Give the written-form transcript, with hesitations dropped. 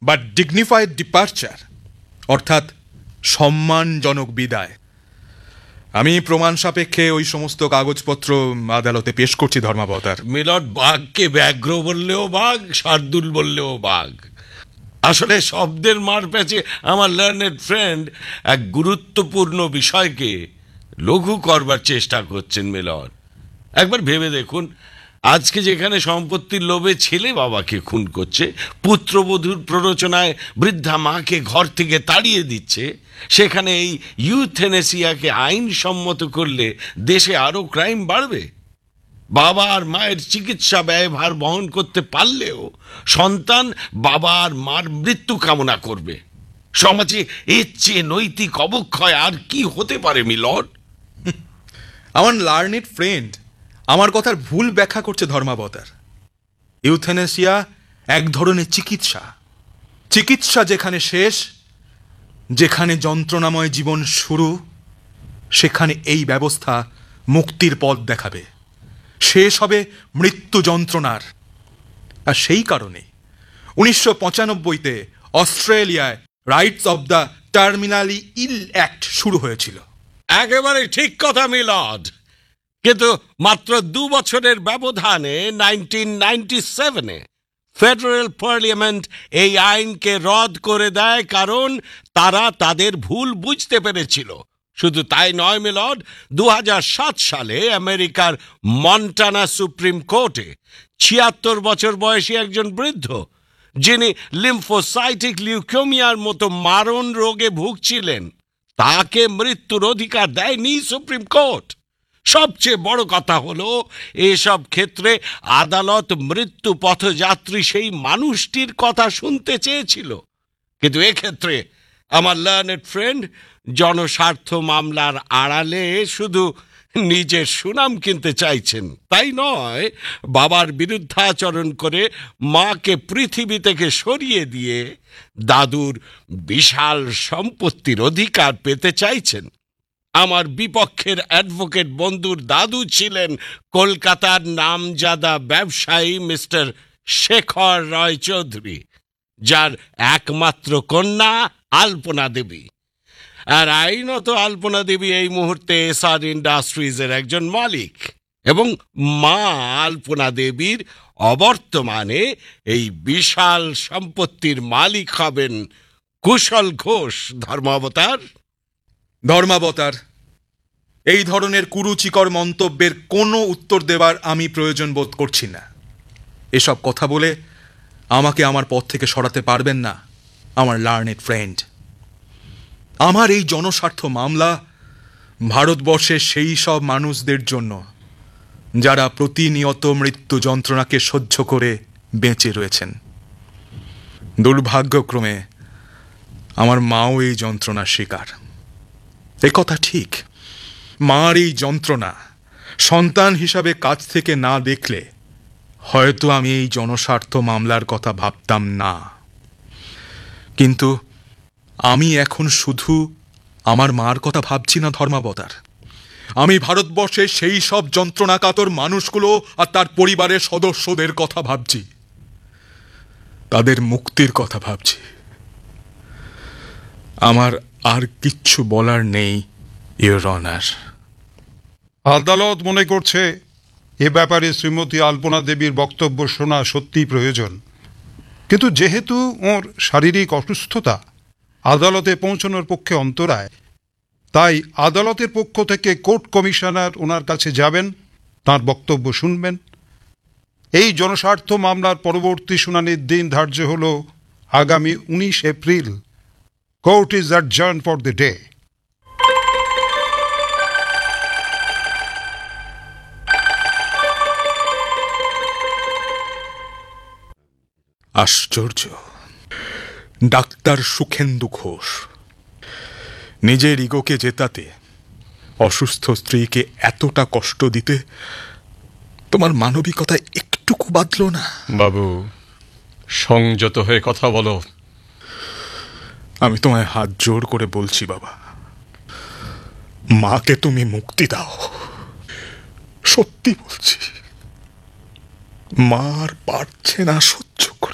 But dignified departure, অর্থাৎ সম্মানজনক বিদায়। আমি প্রমাণ সাপেক্ষে ওই সমস্ত কাগজপত্র আদালতে পেশ করছি ধর্মাবতার। মিলর্ড, বাঘকে ব্যাঘ্র বললেও বাঘ, শার্দুল বললেও বাঘ। আসলে শব্দের মার প্যাচে আমার লার্নেড ফ্রেন্ড এক গুরুত্বপূর্ণ বিষয়কে লঘু করবার চেষ্টা করছেন মিলর্ড। একবার ভেবে দেখুন, আজকে যেখানে সম্পত্তির লোভে ছেলে বাবাকে খুন করছে, পুত্রবধূর প্ররোচনায় বৃদ্ধা মাকে ঘর থেকে তাড়িয়ে দিচ্ছে, সেখানে এই ইউথেনেসিয়াকে আইনসম্মত করলে দেশে আরো ক্রাইম বাড়বে। বাবা আর মায়ের চিকিৎসা ব্যয়ভার বহন করতে পারলেও সন্তান বাবা আর মার মৃত্যু কামনা করবে। সমাজে এর চেয়ে নৈতিক অবক্ষয় আর কি হতে পারে মিলর্ড? আমার লার্নেড ফ্রেন্ড আমার কথার ভুল ব্যাখ্যা করছে ধর্মাবতার। ইউথেনেসিয়া এক ধরনের চিকিৎসা। চিকিৎসা যেখানে শেষ, যেখানে যন্ত্রণাময় জীবন শুরু, সেখানে এই ব্যবস্থা মুক্তির পথ দেখাবে। শেষ হবে মৃত্যু যন্ত্রণার। আর সেই কারণে 1995-তে অস্ট্রেলিয়ায় rights of the terminally ill act শুরু হয়েছিল। একেবারে ঠিক কথা মিলর্ড, কিন্তু মাত্র 2 বছরের ব্যবধানে 1997-এ ফেডারেল পার্লামেন্ট এই আইনকে রদ করে দেয়, কারণ তারা তাদের ভুল বুঝতে পেরেছিল। শুধু তাই নয় মিলর্ড, 2007 সালে আমেরিকার মন্টানা সুপ্রিম কোর্টে 76 বছর বয়সী একজন বৃদ্ধ, যিনি লিম্ফোসাইটিক লিউকেমিয়ার মতো মারণ রোগে ভুগছিলেন, তাকে মৃত্যুর অধিকার দেয়নি সুপ্রিম কোর্ট। সবচেয়ে বড় কথা হলো, এসব ক্ষেত্রে আদালত মৃত্যু পথযাত্রী সেই মানুষটির কথা শুনতে চেয়েছিল। কিন্তু এক্ষেত্রে আমার লার্নেড ফ্রেন্ড জনস্বার্থ মামলার আড়ালে শুধু নিজের সুনাম কিনতে চাইছেন। তাই নয়, বাবার বিরুদ্ধাচরণ করে মাকে পৃথিবী থেকে সরিয়ে দিয়ে দাদুর বিশাল সম্পত্তির অধিকার পেতে চাইছেন। আমার বিপক্ষের অ্যাডভোকেট বন্ধুর দাদু ছিলেন কলকাতার নামজাদা ব্যবসায়ী মিস্টার শেখর রয় চৌধুরী, যার একমাত্র কন্যা আলপনা দেবী। আর আইনত আলপনা দেবী এই মুহূর্তে এসআর ইন্ডাস্ট্রিজের একজন মালিক, এবং মা আলপনা দেবীর অবর্তমানে এই বিশাল সম্পত্তির মালিক হবেন কুশল ঘোষ। ধর্মাবতার, এই ধরনের কুরুচিকর মন্তব্যের কোনো উত্তর দেবার আমি প্রয়োজন বোধ করছি না। এসব কথা বলে আমাকে আমার পথ থেকে সরাতে পারবেন না আমার লার্নেড ফ্রেন্ড। আমার এই জনস্বার্থ মামলা ভারতবর্ষের সেই সব মানুষদের জন্য যারা প্রতিনিয়ত মৃত্যু যন্ত্রণাকে সহ্য করে বেঁচে রয়েছেন। দুর্ভাগ্যক্রমে আমার মাও এই যন্ত্রণার শিকার। এ কথা ঠিক, মার এই যন্ত্রণা সন্তান হিসাবে কাছ থেকে না দেখলে হয়তো আমি এই জনস্বার্থ মামলার কথা ভাবতাম না। কিন্তু আমি এখন শুধু আমার মার কথা ভাবছি না ধর্মাবতার, আমি ভারতবর্ষের সেই সব যন্ত্রণাকাতর মানুষগুলো আর তার পরিবারের সদস্যদের কথা ভাবছি, তাদের মুক্তির কথা ভাবছি। আমার আর কিচ্ছু বলার নেই ইওর অনার। আদালত মনে করছে এ ব্যাপারে শ্রীমতী আলপনা দেবীর বক্তব্য শোনা সত্যিই প্রয়োজন, কিন্তু যেহেতু ওর শারীরিক অসুস্থতা আদালতে পৌঁছানোর পক্ষে অন্তরায়, তাই আদালতের পক্ষ থেকে কোর্ট কমিশনার ওনার কাছে যাবেন, তার বক্তব্য শুনবেন। এই জনস্বার্থ মামলার পরবর্তী শুনানির দিন ধার্য হল আগামী 19 April. Court is adjourn for the day. আশ্চর্য, ডাক্তার সুখেন্দু ঘোষ নিজের ইগোকে জেতাতে অসুস্থ স্ত্রীকে এতটা কষ্ট দিতে তোমার মানবিকতা একটুকু বাঁধল না? বাবু, সংযত হয়ে কথা বলো। আমি তোমায় হাত জোর করে বলছি বাবা, মাকে তুমি মুক্তি দাও। সত্যি বলছি, মা আর পারছে না সহ্য করতে।